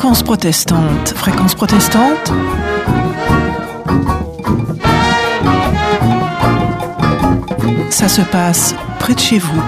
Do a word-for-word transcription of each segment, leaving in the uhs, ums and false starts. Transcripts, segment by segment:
Fréquence protestante. Fréquence protestante. Ça se passe près de chez vous.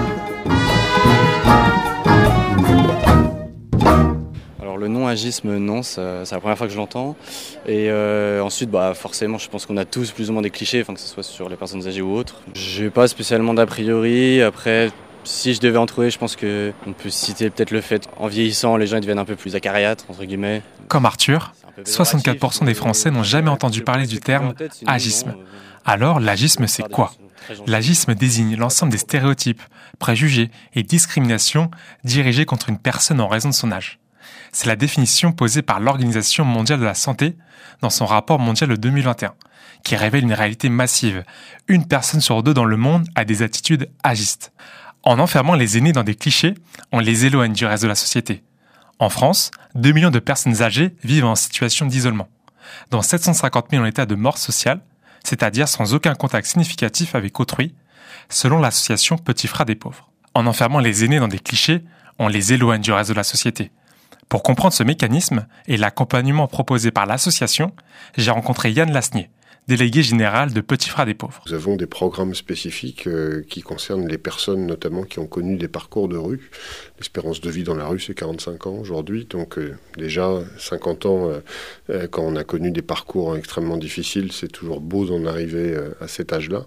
Alors le nom agisme, non, ça, c'est la première fois que je l'entends. Et euh, ensuite, bah, forcément, je pense qu'on a tous plus ou moins des clichés, enfin, que ce soit sur les personnes âgées ou autres. J'ai pas spécialement d'a priori. Après, si je devais en trouver, je pense qu'on peut citer peut-être le fait, en vieillissant, les gens ils deviennent un peu plus acariâtres, entre guillemets. Comme Arthur, soixante-quatre pour cent des Français n'ont jamais entendu parler du terme agisme. Alors, l'agisme, c'est quoi ? L'agisme désigne l'ensemble des stéréotypes, préjugés et discriminations dirigés contre une personne en raison de son âge. C'est la définition posée par l'Organisation mondiale de la santé dans son rapport mondial de deux mille vingt et un, qui révèle une réalité massive. Une personne sur deux dans le monde a des attitudes agistes. En enfermant les aînés dans des clichés, on les éloigne du reste de la société. En France, deux millions de personnes âgées vivent en situation d'isolement, dont sept cent cinquante mille en état de mort sociale, c'est-à-dire sans aucun contact significatif avec autrui, selon l'association Petits Frères des Pauvres. En enfermant les aînés dans des clichés, on les éloigne du reste de la société. Pour comprendre ce mécanisme et l'accompagnement proposé par l'association, j'ai rencontré Yann Lasnier, délégué général de Petits Frères des Pauvres. Nous avons des programmes spécifiques euh, qui concernent les personnes notamment qui ont connu des parcours de rue. L'espérance de vie dans la rue, c'est quarante-cinq ans aujourd'hui. Donc euh, déjà, cinquante ans, euh, euh, quand on a connu des parcours extrêmement difficiles, c'est toujours beau d'en arriver euh, à cet âge-là.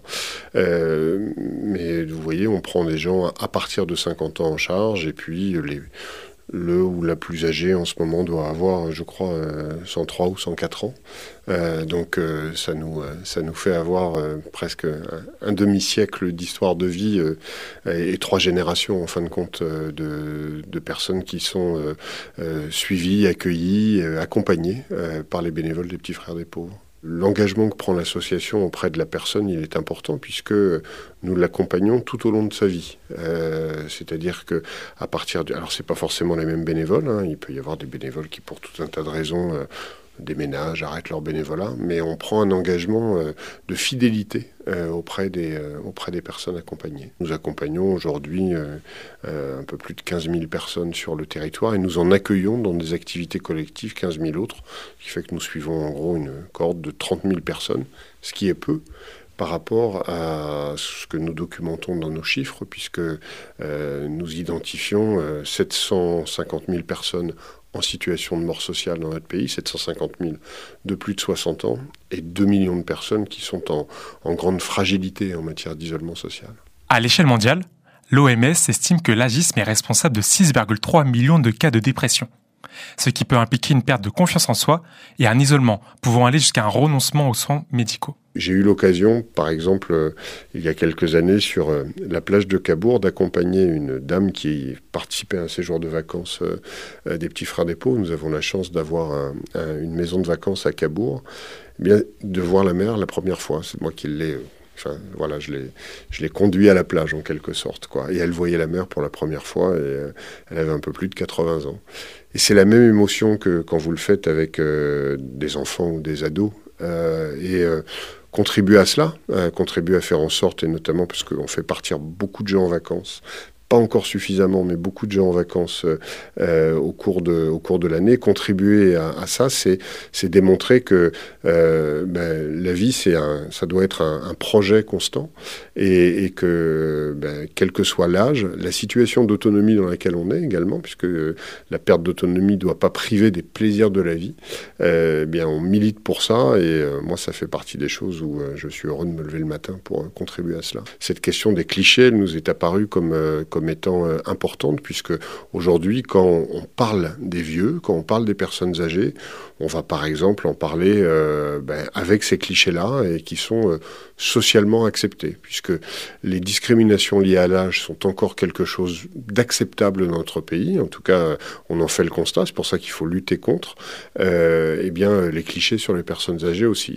Euh, mais vous voyez, on prend des gens à partir de cinquante ans en charge et puis euh, les... Le ou la plus âgée en ce moment doit avoir, je crois, euh, cent trois ou cent quatre ans. Euh, donc euh, ça, nous, euh, ça nous fait avoir euh, presque un, un demi-siècle d'histoire de vie euh, et, et trois générations, en fin de compte, euh, de, de personnes qui sont euh, euh, suivies, accueillies, euh, accompagnées euh, par les bénévoles des Petits Frères des Pauvres. L'engagement que prend l'association auprès de la personne, il est important puisque nous l'accompagnons tout au long de sa vie. Euh, c'est-à-dire que à partir de, alors c'est pas forcément les mêmes bénévoles, hein, il peut y avoir des bénévoles qui pour tout un tas de raisons euh, déménagent, arrêtent leur bénévolat, mais on prend un engagement euh, de fidélité euh, auprès des euh, auprès des personnes accompagnées. Nous accompagnons aujourd'hui euh, euh, un peu plus de quinze mille personnes sur le territoire et nous en accueillons dans des activités collectives quinze mille autres, ce qui fait que nous suivons en gros une cohorte de trente mille personnes, ce qui est peu par rapport à ce que nous documentons dans nos chiffres, puisque euh, nous identifions euh, sept cent cinquante mille personnes en situation de mort sociale dans notre pays, sept cent cinquante mille de plus de soixante ans, et deux millions de personnes qui sont en, en grande fragilité en matière d'isolement social. À l'échelle mondiale, l'O M S estime que l'agisme est responsable de six virgule trois millions de cas de dépression, ce qui peut impliquer une perte de confiance en soi et un isolement pouvant aller jusqu'à un renoncement aux soins médicaux. J'ai eu l'occasion, par exemple, euh, il y a quelques années, sur euh, la plage de Cabourg, d'accompagner une dame qui participait à un séjour de vacances euh, des Petits Frères des Pauvres. Nous avons la chance d'avoir un, un, une maison de vacances à Cabourg. Eh bien, de voir la mer la première fois, c'est moi qui l'ai... Euh, Enfin, voilà, je l'ai, je l'ai conduit à la plage en quelque sorte, quoi. Et elle voyait la mer pour la première fois et euh, elle avait un peu plus de quatre-vingts ans. Et c'est la même émotion que quand vous le faites avec euh, des enfants ou des ados. Euh, et euh, contribuer à cela, euh, contribuer à faire en sorte, et notamment parce qu'on fait partir beaucoup de gens en vacances, pas encore suffisamment, mais beaucoup de gens en vacances euh, au cours de au cours de l'année. Contribuer à, à ça, c'est c'est démontrer que euh, ben, la vie, c'est un, ça doit être un, un projet constant, et, et que ben, quel que soit l'âge, la situation d'autonomie dans laquelle on est également, puisque euh, la perte d'autonomie ne doit pas priver des plaisirs de la vie. Euh, bien, on milite pour ça, et euh, moi, ça fait partie des choses où euh, je suis heureux de me lever le matin pour euh, contribuer à cela. Cette question des clichés, elle nous est apparue comme euh, comme comme étant euh, importante, puisque aujourd'hui, quand on parle des vieux, quand on parle des personnes âgées, on va par exemple en parler euh, ben, avec ces clichés-là et qui sont euh, socialement acceptés, puisque les discriminations liées à l'âge sont encore quelque chose d'acceptable dans notre pays. En tout cas, on en fait le constat, c'est pour ça qu'il faut lutter contre. Euh, eh bien, les clichés sur les personnes âgées aussi.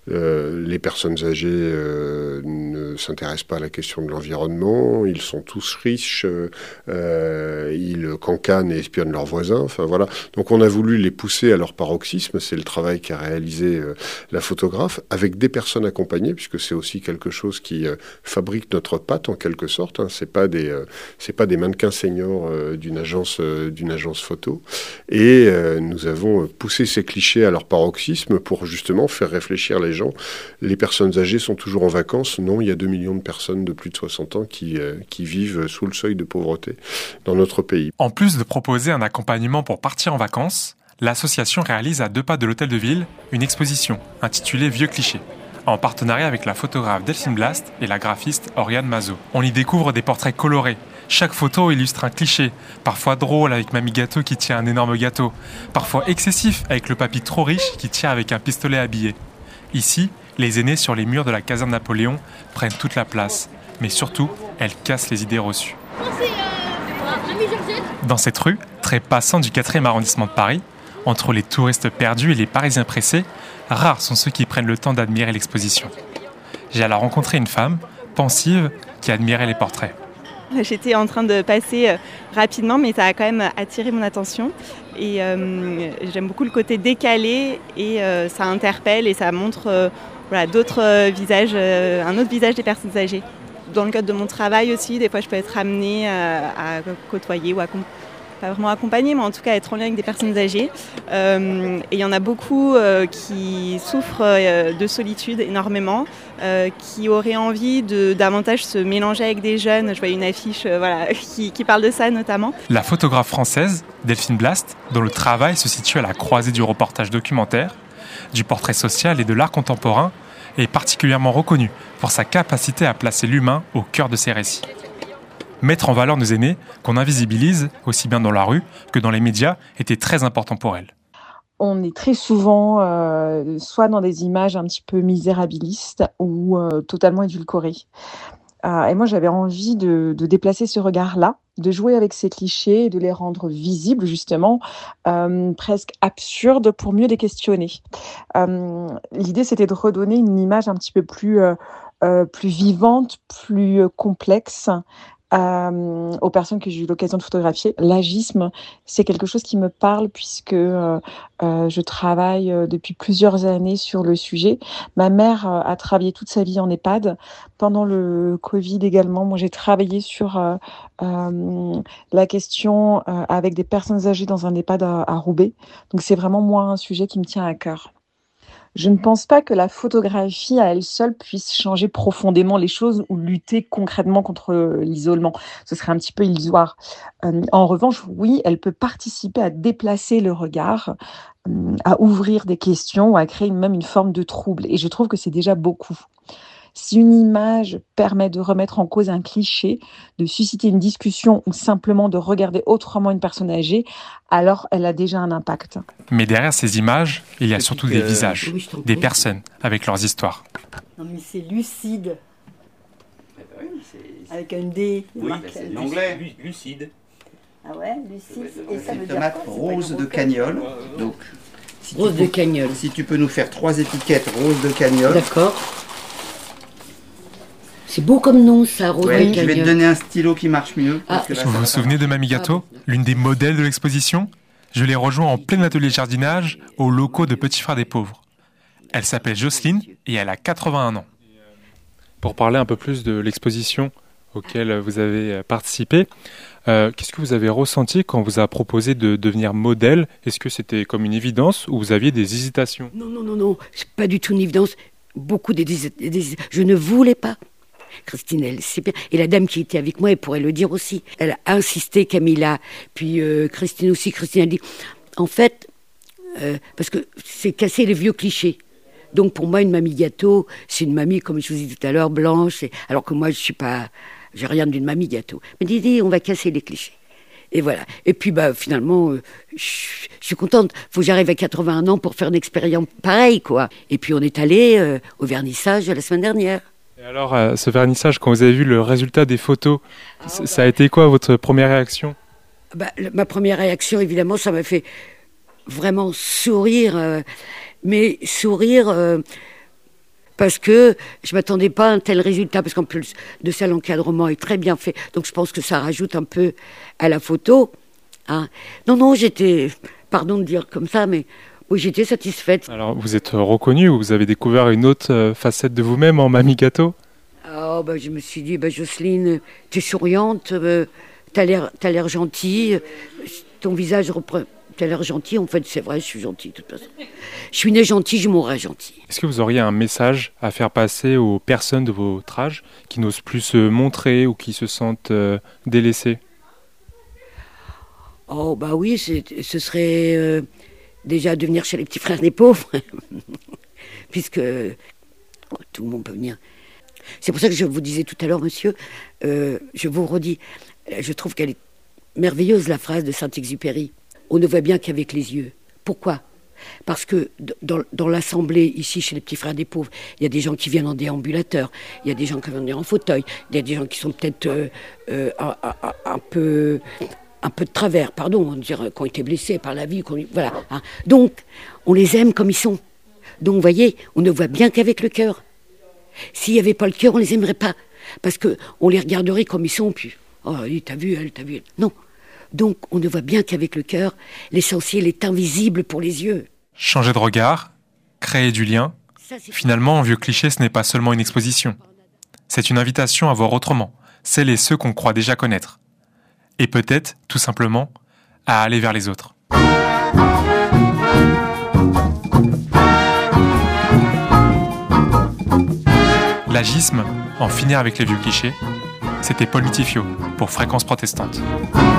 Euh, les personnes âgées euh, ne s'intéressent pas à la question de l'environnement, ils sont tous riches, euh, ils cancanent et espionnent leurs voisins, enfin voilà. Donc on a voulu les pousser à leur paroxysme, c'est le travail qu'a réalisé euh, la photographe, avec des personnes accompagnées, puisque c'est aussi quelque chose qui euh, fabrique notre patte en quelque sorte, hein. C'est pas des, euh, c'est pas des mannequins seniors euh, d'une agence, euh, d'une agence photo. Et euh, nous avons poussé ces clichés à leur paroxysme pour justement faire réfléchir les gens. Les personnes âgées sont toujours en vacances. Non, il y a deux millions de personnes de plus de soixante ans qui, euh, qui vivent sous le seuil de pauvreté dans notre pays. En plus de proposer un accompagnement pour partir en vacances, l'association réalise à deux pas de l'hôtel de ville une exposition intitulée Vieux clichés, en partenariat avec la photographe Delphine Blast et la graphiste Oriane Mazot. On y découvre des portraits colorés. Chaque photo illustre un cliché, parfois drôle avec Mamie Gâteau qui tient un énorme gâteau, parfois excessif avec le papy trop riche qui tire avec un pistolet à billets. Ici, les aînés sur les murs de la caserne Napoléon prennent toute la place, mais surtout, elles cassent les idées reçues. Dans cette rue, très passante du quatrième arrondissement de Paris, entre les touristes perdus et les Parisiens pressés, rares sont ceux qui prennent le temps d'admirer l'exposition. J'ai alors rencontré une femme, pensive, qui admirait les portraits. J'étais en train de passer rapidement, mais ça a quand même attiré mon attention. Et euh, j'aime beaucoup le côté décalé et euh, ça interpelle et ça montre euh, voilà, d'autres euh, visages, euh, un autre visage des personnes âgées. Dans le cadre de mon travail aussi, des fois je peux être amenée à, à côtoyer ou à pas vraiment accompagner, mais en tout cas être en lien avec des personnes âgées. Euh, et il y en a beaucoup euh, qui souffrent euh, de solitude énormément, euh, qui auraient envie de davantage se mélanger avec des jeunes. Je voyais une affiche euh, voilà, qui, qui parle de ça notamment. La photographe française, Delphine Blast, dont le travail se situe à la croisée du reportage documentaire, du portrait social et de l'art contemporain, est particulièrement reconnue pour sa capacité à placer l'humain au cœur de ses récits. Mettre en valeur nos aînés, qu'on invisibilise, aussi bien dans la rue que dans les médias, était très important pour elle. On est très souvent euh, soit dans des images un petit peu misérabilistes ou euh, totalement édulcorées. Euh, et moi, j'avais envie de, de déplacer ce regard-là, de jouer avec ces clichés et de les rendre visibles, justement, euh, presque absurdes pour mieux les questionner. Euh, l'idée, c'était de redonner une image un petit peu plus, euh, euh, plus vivante, plus euh, complexe, Euh, aux personnes que j'ai eu l'occasion de photographier. L'agisme, c'est quelque chose qui me parle puisque euh, euh, je travaille euh, depuis plusieurs années sur le sujet. Ma mère euh, a travaillé toute sa vie en EHPAD. Pendant le Covid également, moi j'ai travaillé sur euh, euh, la question euh, avec des personnes âgées dans un EHPAD à, à Roubaix. Donc c'est vraiment moi un sujet qui me tient à cœur. Je ne pense pas que la photographie à elle seule puisse changer profondément les choses ou lutter concrètement contre l'isolement. Ce serait un petit peu illusoire. Euh, en revanche, oui, elle peut participer à déplacer le regard, euh, à ouvrir des questions ou à créer même une forme de trouble. Et je trouve que c'est déjà beaucoup. Si une image permet de remettre en cause un cliché, de susciter une discussion ou simplement de regarder autrement une personne âgée, alors elle a déjà un impact. Mais derrière ces images, il y a surtout des visages, oui, des personnes avec leurs histoires. Non mais c'est lucide. Oui, c'est... Avec un D. Oui, bah c'est l'anglais. Lucide. Ah ouais, lucide. Et ça veut dire tomate rose de Cagnole. Donc, si rose de Cagnole. Si tu peux nous faire trois étiquettes rose de Cagnole. D'accord. C'est beau comme nom, ça, Rose ouais, de Cagnole. Je vais te donner un stylo qui marche mieux. Ah. Là, vous vous souvenez de Mamie Gâteau, l'une des modèles de l'exposition ? Je l'ai rejoint en plein atelier de jardinage aux locaux de Petits Frères des Pauvres. Elle s'appelle Jocelyne et elle a quatre-vingt-un ans. Pour parler un peu plus de l'exposition auquel vous avez participé, euh, qu'est-ce que vous avez ressenti quand on vous a proposé de devenir modèle ? Est-ce que c'était comme une évidence ou vous aviez des hésitations ? Non, non, non, non, c'est pas du tout une évidence. Beaucoup des, des, des je ne voulais pas. Christine, elle sait bien. Et la dame qui était avec moi, elle pourrait le dire aussi. Elle a insisté, Camilla. Puis euh, Christine aussi. Christine a dit, en fait, euh, parce que c'est casser les vieux clichés. Donc pour moi, une mamie gâteau, c'est une mamie, comme je vous ai dit tout à l'heure, blanche. Et, alors que moi, je suis pas, j'ai rien d'une mamie gâteau. Mais dis, on va casser les clichés. Et voilà. Et puis bah finalement, euh, je, je suis contente. Faut que j'arrive à quatre-vingt-un ans pour faire une expérience pareille, quoi. Et puis on est allé euh, au vernissage la semaine dernière. Et alors, euh, ce vernissage, quand vous avez vu le résultat des photos, ah, c- bah, ça a été quoi votre première réaction ? bah, le, Ma première réaction, évidemment, ça m'a fait vraiment sourire. Euh, mais sourire, euh, parce que je ne m'attendais pas à un tel résultat, parce qu'en plus de ça, l'encadrement est très bien fait. Donc je pense que ça rajoute un peu à la photo. Hein. Non, non, j'étais, pardon de dire comme ça, mais oui, j'étais satisfaite. Alors, vous êtes reconnue ou vous avez découvert une autre facette de vous-même en Mamie Gâteau ? Oh, bah, je me suis dit, bah, Jocelyne, tu es souriante, euh, tu as l'air, t'as l'air gentille, ton visage reprend... Tu as l'air gentil, en fait, c'est vrai, je suis gentille, de toute façon. Je suis née gentille, je mourrai gentille. Est-ce que vous auriez un message à faire passer aux personnes de votre âge qui n'osent plus se montrer ou qui se sentent euh, délaissées ? Oh, bah oui, c'est, ce serait euh, déjà de venir chez les petits frères des pauvres, puisque oh, tout le monde peut venir. C'est pour ça que je vous disais tout à l'heure, monsieur, euh, je vous redis, je trouve qu'elle est merveilleuse, la phrase de Saint-Exupéry. On ne voit bien qu'avec les yeux. Pourquoi ? Parce que dans, dans l'assemblée, ici, chez les petits frères des pauvres, il y a des gens qui viennent en déambulateur, il y a des gens qui viennent en fauteuil, il y a des gens qui sont peut-être euh, euh, un, un, un, peu, un peu de travers, pardon, on dirait, qui ont été blessés par la vie. Voilà, hein. Donc, on les aime comme ils sont. Donc, vous voyez, on ne voit bien qu'avec le cœur. S'il n'y avait pas le cœur, on ne les aimerait pas. Parce qu'on les regarderait comme ils sont, puis, oh, t'as vu elle, t'as vu elle. Non. Donc, on ne voit bien qu'avec le cœur, l'essentiel est invisible pour les yeux. Changer de regard, créer du lien. Finalement, un vieux cliché, ce n'est pas seulement une exposition. C'est une invitation à voir autrement, celles et ceux qu'on croit déjà connaître. Et peut-être, tout simplement, à aller vers les autres. L'agisme, en finir avec les vieux clichés, c'était Paul Mitifio pour Fréquence Protestante.